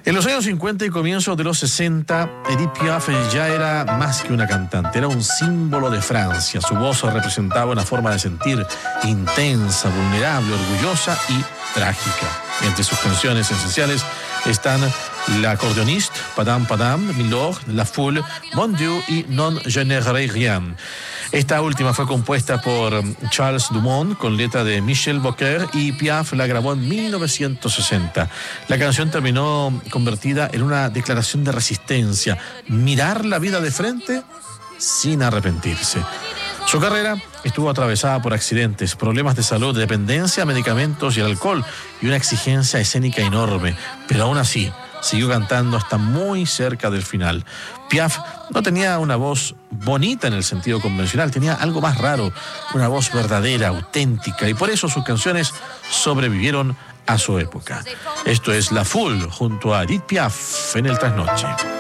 En los años 50 y comienzos de los 60, Edith Piaf ya era más que una cantante, era un símbolo de Francia. Su voz representaba una forma de sentir intensa, vulnerable, orgullosa y trágica. Entre sus canciones esenciales están La acordeoniste, Padam Padam, Milord, La Foule, Mon Dieu y Non je n'aurai rien. Esta última fue compuesta por Charles Dumont con letra de Michel Bocquer y Piaf la grabó en 1960. La canción terminó convertida en una declaración de resistencia, mirar la vida de frente sin arrepentirse. Su carrera estuvo atravesada por accidentes, problemas de salud, dependencia a medicamentos y al alcohol y una exigencia escénica enorme, pero aún así siguió cantando hasta muy cerca del final. Piaf no tenía una voz bonita en el sentido convencional, tenía algo más raro, una voz verdadera, auténtica, y por eso sus canciones sobrevivieron a su época. Esto es La Foule junto a Edith Piaf en el Trasnoche.